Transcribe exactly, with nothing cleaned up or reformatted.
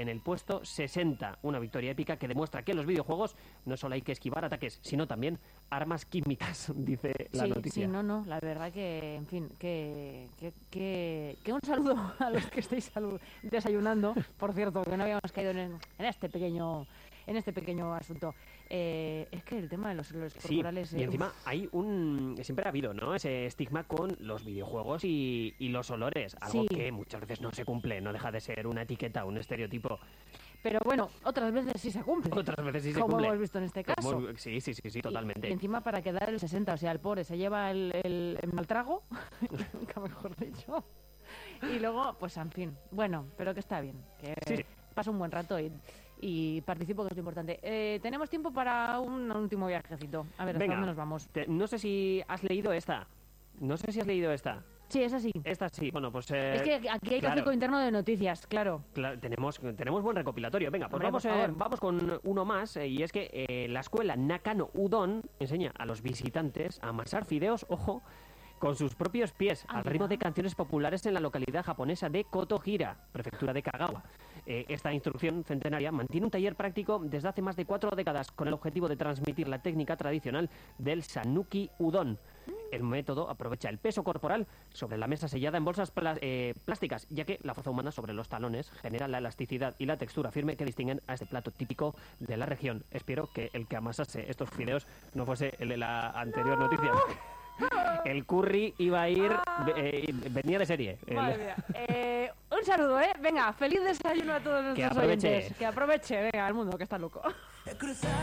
en el puesto sesenta. Una victoria épica que demuestra que en los videojuegos no solo hay que esquivar ataques, sino también armas químicas, dice la sí, noticia. Sí, no, no, la verdad que, en fin, que, que, que, que un saludo a los que estáis salud, desayunando, por cierto, que no habíamos caído en, en este pequeño en este pequeño asunto. Eh, es que el tema de los olores corporales... Sí, y encima uf. hay un... Siempre ha habido, ¿no?, ese estigma con los videojuegos y, y los olores, algo sí. que muchas veces no se cumple, no deja de ser una etiqueta, un estereotipo. Pero bueno, otras veces sí se cumple. Otras veces sí se como cumple. Como hemos visto en este caso. Como, sí, sí, sí, sí, totalmente. Y, y encima para quedar el sesenta, o sea, el pobre se lleva el, el, el mal trago, nunca mejor dicho. Y luego, pues en fin, bueno, pero que está bien, que sí, sí. pasa un buen rato y... y participo, que es lo importante. Eh, tenemos tiempo para un último viajecito. A ver, ¿hasta Venga, dónde nos vamos? Te, no sé si has leído esta. No sé si has leído esta. Sí, esa sí. Esta sí, bueno, pues... Eh, es que aquí hay claro, tráfico interno de noticias, claro. claro tenemos, tenemos buen recopilatorio. Venga, pues Hombre, vamos, eh, vamos con uno más. Eh, y es que eh, la escuela Nakano Udon enseña a los visitantes a amasar fideos, ojo, con sus propios pies, ah, al ritmo de canciones populares en la localidad japonesa de Kotohira, prefectura de Kagawa. Eh, esta instrucción centenaria mantiene un taller práctico desde hace más de cuatro décadas con el objetivo de transmitir la técnica tradicional del Sanuki Udon. El método aprovecha el peso corporal sobre la mesa sellada en bolsas pla- eh, plásticas, ya que la fuerza humana sobre los talones genera la elasticidad y la textura firme que distinguen a este plato típico de la región. Espero que el que amasase estos fideos no fuese el de la anterior ¡No! noticia. El curry iba a ir, eh, venía de serie. Madre mía. Eh, un saludo, ¿eh? Venga, feliz desayuno a todos nuestros que aproveche. oyentes. Que aproveche, venga, el mundo, que está loco.